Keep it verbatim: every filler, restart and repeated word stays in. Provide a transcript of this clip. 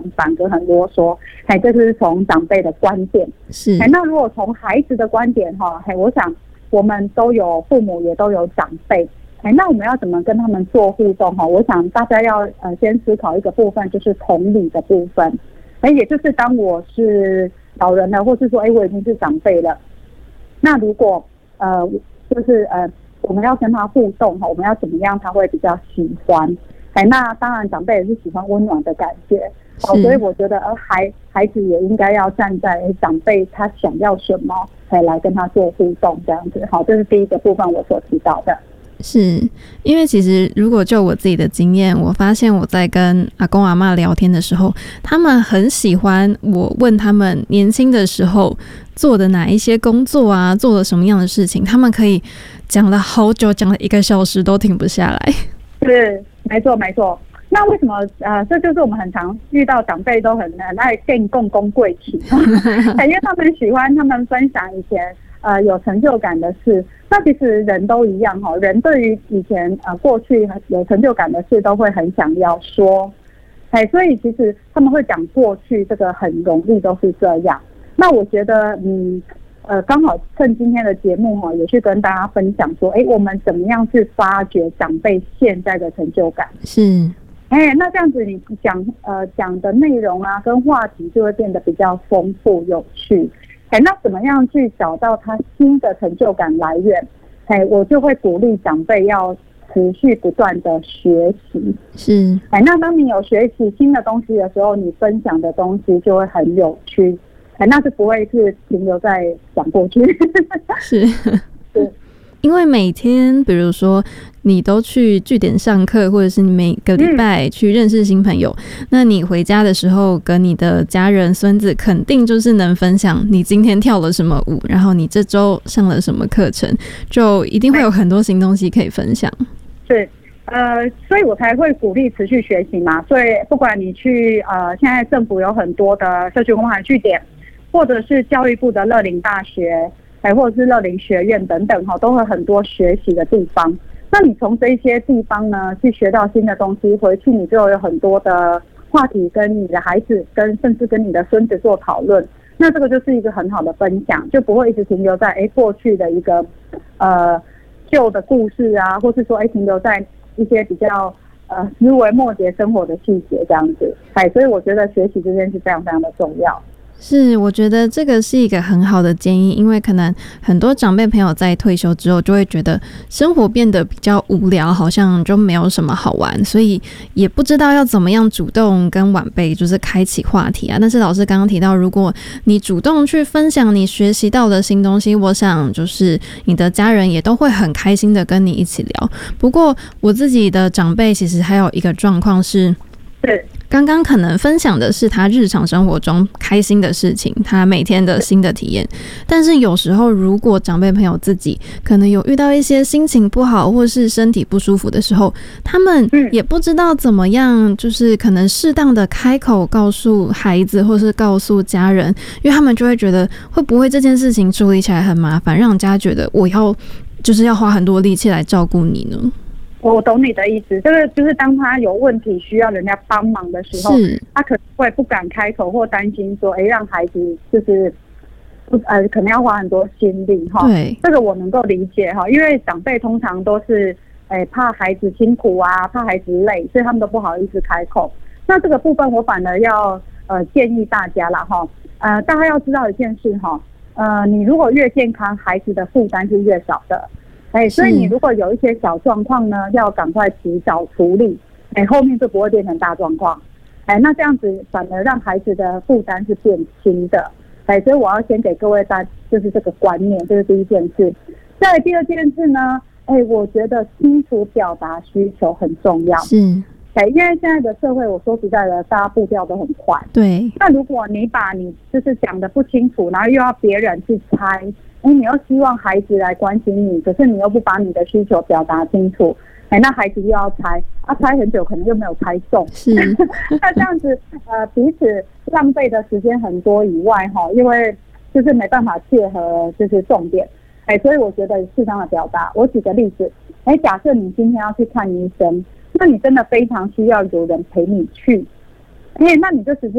反跟很啰嗦，哎，这是从长辈的观点。 是， 哎，那如果从孩子的观点哈，哎，我想我们都有父母，也都有长辈，哎，那我们要怎么跟他们做互动哈？我想大家要呃先思考一个部分，就是同理的部分。哎，也就是当我是老人了，或是说，哎，我已经是长辈了，那如果呃，就是呃，我们要跟他互动哈，我们要怎么样他会比较喜欢？哎，那当然长辈也是喜欢温暖的感觉，哦，所以我觉得呃孩孩子也应该要站在长辈他想要什么，才来跟他做互动这样子。好，这是第一个部分我所提到的。 是因为其实如果就我自己的经验，我发现我在跟阿公阿嬷聊天的时候，他们很喜欢我问他们年轻的时候做的哪一些工作啊，做了什么样的事情，他们可以讲了好久，讲了一个小时都停不下来。 是，没错没错。那为什么呃，这就是我们很常遇到长辈都很很爱跟共公贵体，因为他们喜欢他们分享以前呃有成就感的事。那其实人都一样哈，人对于以前呃过去有成就感的事都会很想要说，哎，所以其实他们会讲过去，这个很容易都是这样。那我觉得嗯呃刚好趁今天的节目哈，也去跟大家分享说，哎，我们怎么样去发掘长辈现在的成就感？ 是。 哎，那这样子你讲呃讲的内容啊，跟话题就会变得比较丰富有趣。哎，那怎么样去找到他新的成就感来源？哎，我就会鼓励长辈要持续不断的学习。 是。 哎，那当你有学习新的东西的时候，你分享的东西就会很有趣。哎，那是不会是停留在讲过去。 是。 是。 因为每天比如说你都去据点上课，或者是你每个礼拜去认识新朋友、嗯、那你回家的时候跟你的家人孙子肯定就是能分享你今天跳了什么舞，然后你这周上了什么课程，就一定会有很多新东西可以分享。 是，呃，所以我才会鼓励持续学习嘛。所以不管你去呃，现在政府有很多的社区关怀据点，或者是教育部的乐龄大学，哎，或者是乐龄学院等等哈，都会很多学习的地方。那你从这些地方呢，去学到新的东西，回去你就有很多的话题跟你的孩子，跟甚至跟你的孙子做讨论。那这个就是一个很好的分享，就不会一直停留在哎过去的一个呃旧的故事啊，或是说哎停留在一些比较呃枝微末节生活的细节这样子。哎，所以我觉得学习这件事非常非常的重要。 是，我觉得这个是一个很好的建议，因为可能很多长辈朋友在退休之后就会觉得生活变得比较无聊，好像就没有什么好玩，所以也不知道要怎么样主动跟晚辈就是开启话题啊。但是老师刚刚提到，如果你主动去分享你学习到的新东西，我想就是你的家人也都会很开心的跟你一起聊。不过我自己的长辈其实还有一个状况是， 是刚刚可能分享的是他日常生活中开心的事情，他每天的新的体验，但是有时候如果长辈朋友自己可能有遇到一些心情不好或是身体不舒服的时候，他们也不知道怎么样就是可能适当的开口告诉孩子或是告诉家人，因为他们就会觉得会不会这件事情处理起来很麻烦，让人家觉得我要就是要花很多力气来照顾你呢？ 我懂你的意思，这个就是当他有问题需要人家帮忙的时候，他可能会不敢开口，或担心说，哎，让孩子就是呃，可能要花很多心力哈。 对， 这个我能够理解哈，因为长辈通常都是哎怕孩子辛苦啊，怕孩子累，所以他们都不好意思开口。那这个部分我反而要呃建议大家啦哈，呃，大家要知道一件事哈，呃，你如果越健康，孩子的负担是越少的。哎，所以你如果有一些小状况呢，要赶快及早处理，哎，后面就不会变成大状况。哎，那这样子反而让孩子的负担是变轻的。哎，所以我要先给各位大就是这个观念，这是第一件事。再来第二件事呢，哎，我觉得清楚表达需求很重要。 是。 哎，因为现在的社会，我说实在的，大家步调都很快。 对。那如果你把你就是讲的不清楚，然后又要别人去猜。哎，你又希望孩子来关心你，可是你又不把你的需求表达清楚，哎，那孩子又要猜，啊，猜很久可能又没有猜中， 是， 那这样子，呃，彼此浪费的时间很多以外，哈，因为就是没办法切合就是重点，哎，所以我觉得适当的表达。我举个例子，哎，假设你今天要去看医生，那你真的非常需要有人陪你去，哎，那你就直接